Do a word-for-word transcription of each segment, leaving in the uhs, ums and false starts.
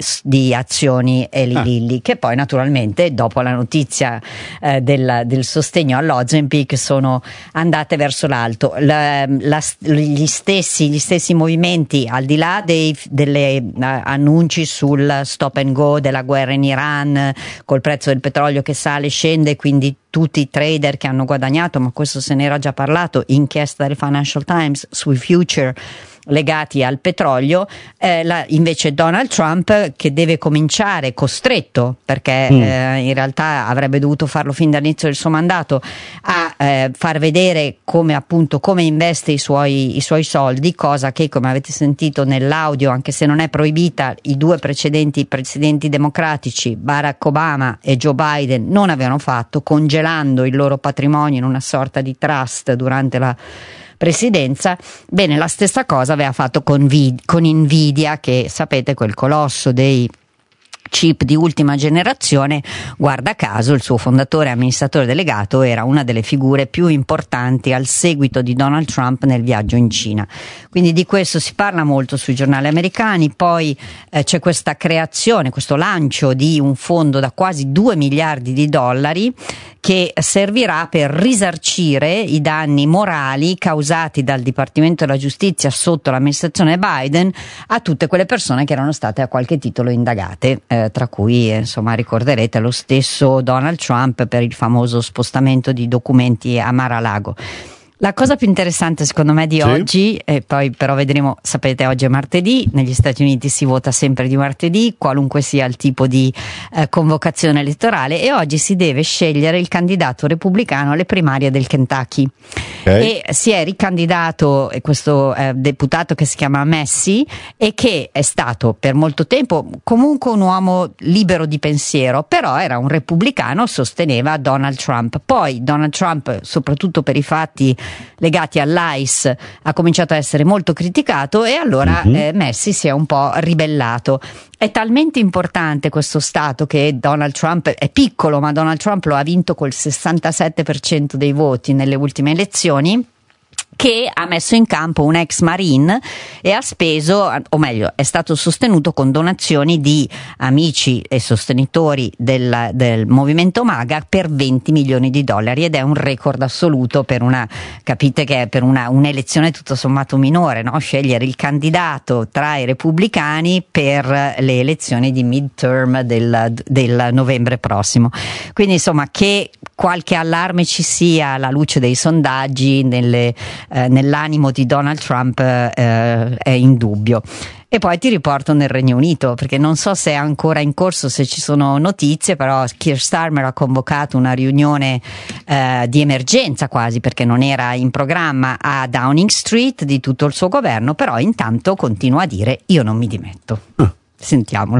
di azioni Eli Ah. Lilly, che poi naturalmente dopo la notizia eh, del, del sostegno all'Ozempic sono andate verso l'alto. La, la, gli stessi gli stessi movimenti, al di là dei delle uh, annunci sul stop and go della guerra in Iran, col prezzo del petrolio che sale e scende, quindi tutti i trader che hanno guadagnato, ma questo se n'era già parlato, inchiesta del Financial Times sui future legati al petrolio, eh, la, invece Donald Trump, che deve cominciare costretto, perché mm. eh, in realtà avrebbe dovuto farlo fin dall'inizio del suo mandato, a eh, far vedere come appunto come investe i suoi, i suoi soldi, cosa che, come avete sentito nell'audio, anche se non è proibita, i due precedenti presidenti democratici, Barack Obama e Joe Biden, non avevano fatto, congelando il loro patrimonio in una sorta di trust durante la presidenza. Bene, la stessa cosa aveva fatto con, Vid- con Nvidia, che sapete, quel colosso dei chip di ultima generazione. Guarda caso il suo fondatore e amministratore delegato era una delle figure più importanti al seguito di Donald Trump nel viaggio in Cina, quindi di questo si parla molto sui giornali americani. Poi eh, c'è questa creazione, questo lancio di un fondo da quasi due miliardi di dollari che servirà per risarcire i danni morali causati dal Dipartimento della Giustizia sotto l'amministrazione Biden a tutte quelle persone che erano state a qualche titolo indagate, eh, tra cui eh, insomma ricorderete lo stesso Donald Trump per il famoso spostamento di documenti a Mar-a-Lago. La cosa più interessante secondo me di sì. oggi, e poi però vedremo, sapete oggi è martedì, negli Stati Uniti si vota sempre di martedì, qualunque sia il tipo di eh, convocazione elettorale, e oggi si deve scegliere il candidato repubblicano alle primarie del Kentucky. Okay. E si è ricandidato questo eh, deputato che si chiama Massie e che è stato per molto tempo comunque un uomo libero di pensiero, però era un repubblicano, sosteneva Donald Trump. Poi Donald Trump, soprattutto per i fatti legati all'I C E, ha cominciato a essere molto criticato, e allora mm-hmm. eh, Massie si è un po' ribellato. È talmente importante questo stato che Donald Trump è piccolo, ma Donald Trump lo ha vinto col sessantasette per cento dei voti nelle ultime elezioni, che ha messo in campo un ex marine e ha speso, o meglio è stato sostenuto con donazioni di amici e sostenitori del, del movimento MAGA per venti milioni di dollari, ed è un record assoluto per una, capite che è per una un'elezione tutto sommato minore, no? Scegliere il candidato tra i repubblicani per le elezioni di midterm del, del novembre prossimo. Quindi insomma, che qualche allarme ci sia alla luce dei sondaggi nelle Eh, nell'animo di Donald Trump eh, è indubbio. E poi ti riporto nel Regno Unito, perché non so se è ancora in corso, se ci sono notizie, però Keir Starmer ha convocato una riunione eh, di emergenza quasi, perché non era in programma, a Downing Street di tutto il suo governo, però intanto continua a dire io non mi dimetto. Uh. Sentiamolo.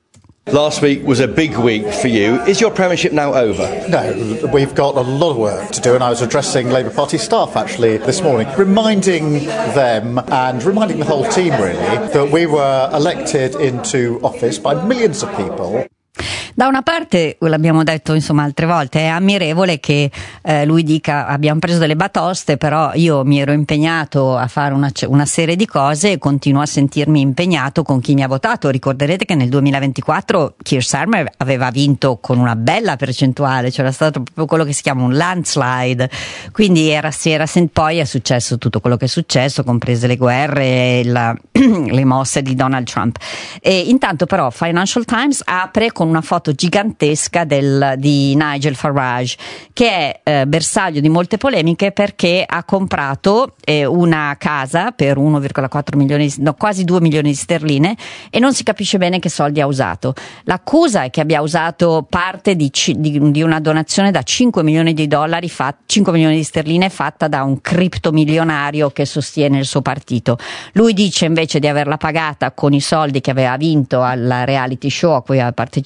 Last week was a big week for you. Is your premiership now over? No, we've got a lot of work to do, and I was addressing Labour Party staff actually this morning, reminding them and reminding the whole team really that we were elected into office by millions of people. Da una parte, l'abbiamo detto insomma altre volte, è ammirevole che eh, lui dica abbiamo preso delle batoste, però io mi ero impegnato a fare una, una serie di cose e continuo a sentirmi impegnato con chi mi ha votato. Ricorderete che nel duemilaventiquattro Keir Starmer aveva vinto con una bella percentuale, c'era stato proprio quello che si chiama un landslide, quindi era, si era poi è successo tutto quello che è successo, comprese le guerre e la, le mosse di Donald Trump. E intanto però Financial Times apre con una foto gigantesca del, di Nigel Farage, che è eh, bersaglio di molte polemiche perché ha comprato eh, una casa per uno virgola quattro milioni, no, quasi due milioni di sterline, e non si capisce bene che soldi ha usato. L'accusa è che abbia usato parte di, di, di una donazione da cinque milioni di dollari, fat, cinque milioni di sterline fatta da un criptomilionario che sostiene il suo partito. Lui dice invece di averla pagata con i soldi che aveva vinto al reality show a cui ha partecipato da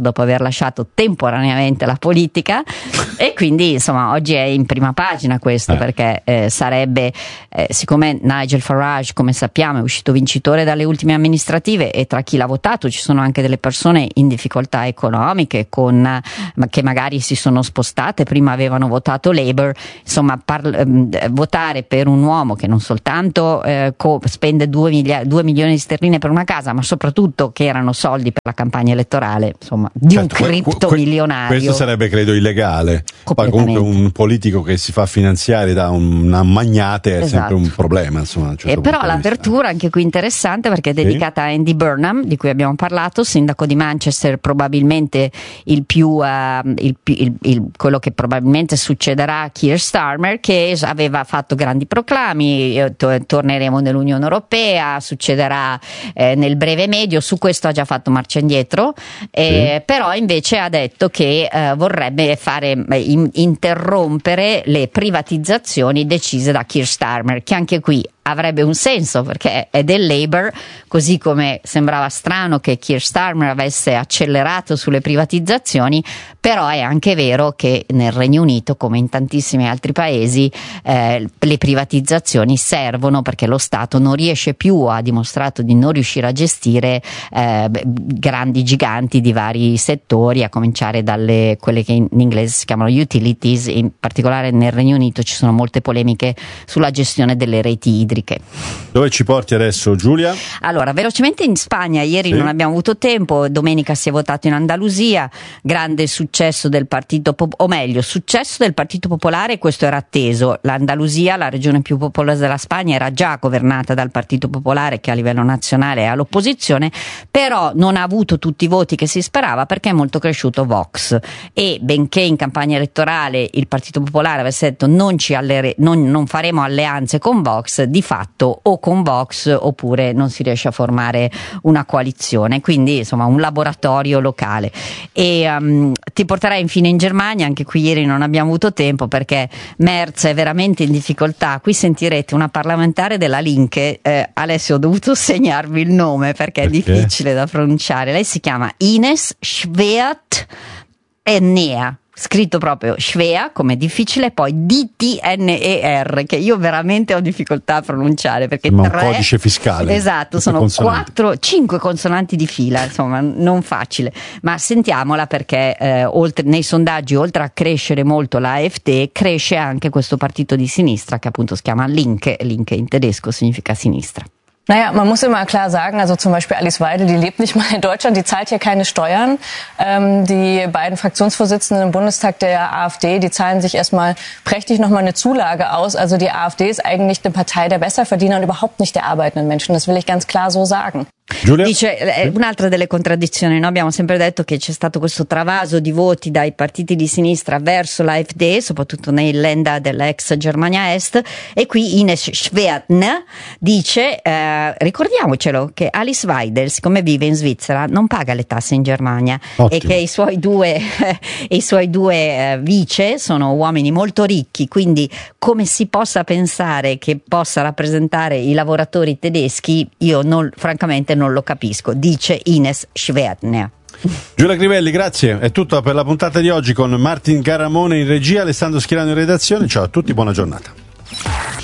dopo aver lasciato temporaneamente la politica e quindi insomma oggi è in prima pagina questo, eh. perché eh, sarebbe, eh, siccome Nigel Farage, come sappiamo, è uscito vincitore dalle ultime amministrative e tra chi l'ha votato ci sono anche delle persone in difficoltà economiche con, ma che magari si sono spostate, prima avevano votato Labour, insomma par- ehm, votare per un uomo che non soltanto eh, co- spende due milioni di sterline per una casa, ma soprattutto che erano soldi per la campagna elettorale, insomma, di certo, un criptomilionario. Questo sarebbe credo illegale. Poi comunque un politico che si fa finanziare da un, un magnate è esatto. sempre un problema, insomma. Certo e però l'apertura anche qui interessante perché è dedicata sì. a Andy Burnham, di cui abbiamo parlato, sindaco di Manchester, probabilmente il più, uh, il, il, il, quello che probabilmente succederà a Keir Starmer, che aveva fatto grandi proclami, to- torneremo nell'Unione Europea, succederà eh, nel breve medio, su questo ha già fatto marcia indietro, eh, sì. però invece ha detto che eh, vorrebbe fare in, interrompere le privatizzazioni decise da Keir Starmer, che anche qui avrebbe un senso perché è del Labour, così come sembrava strano che Keir Starmer avesse accelerato sulle privatizzazioni, però è anche vero che nel Regno Unito, come in tantissimi altri paesi, eh, le privatizzazioni servono perché lo Stato non riesce più, ha dimostrato di non riuscire a gestire eh, grandi giganti di vari settori, a cominciare dalle quelle che in inglese si chiamano utilities. In particolare nel Regno Unito ci sono molte polemiche sulla gestione delle reti idriche. Dove ci porti adesso, Giulia? Allora, velocemente in Spagna, ieri sì. non abbiamo avuto tempo, domenica si è votato in Andalusia, grande successo del partito, o meglio, successo del Partito Popolare, questo era atteso. L'Andalusia, la regione più popolosa della Spagna, era già governata dal Partito Popolare, che a livello nazionale è all'opposizione, però non ha avuto tutti i voti che si sperava perché è molto cresciuto Vox, e benché in campagna elettorale il Partito Popolare avesse detto non, ci allere- non, non faremo alleanze con Vox, di fatto o con Vox oppure non si riesce a formare una coalizione, quindi insomma un laboratorio locale. E um, ti porterai infine in Germania, anche qui ieri non abbiamo avuto tempo perché Merz è veramente in difficoltà, qui sentirete una parlamentare della Linke, eh, Alessio ho dovuto segnarvi il nome perché, perché è difficile da pronunciare, lei si chiama Ines Schwert-Ennea, scritto proprio Svea come difficile, poi D T N E R, che io veramente ho difficoltà a pronunciare perché ma tre, un codice fiscale, esatto, sono quattro, cinque consonanti di fila, insomma non facile, ma sentiamola perché eh, oltre, nei sondaggi oltre a crescere molto la A F D cresce anche questo partito di sinistra che appunto si chiama Linke, Linke in tedesco significa sinistra. Naja, man muss immer klar sagen, also zum Beispiel Alice Weidel, die lebt nicht mal in Deutschland, die zahlt hier keine Steuern. Ähm, die beiden Fraktionsvorsitzenden im Bundestag der AfD, die zahlen sich erstmal prächtig nochmal eine Zulage aus. Also die AfD ist eigentlich eine Partei der Besserverdiener und überhaupt nicht der arbeitenden Menschen. Das will ich ganz klar so sagen. Giulia? Dice, è un'altra delle contraddizioni, no? Abbiamo sempre detto che c'è stato questo travaso di voti dai partiti di sinistra verso l'A F D, soprattutto nei Länder dell'ex Germania Est, e qui Ines Schwern dice, eh, ricordiamocelo, che Alice Weidel, siccome vive in Svizzera, non paga le tasse in Germania. Ottimo. E che i suoi due, eh, i suoi due eh, vice sono uomini molto ricchi, quindi come si possa pensare che possa rappresentare i lavoratori tedeschi, io non, francamente non lo capisco, dice Ines Schwern. Giulia Crivelli, grazie, è tutto per la puntata di oggi con Martin Garamone in regia, Alessandro Schirano in redazione. Ciao a tutti, buona giornata.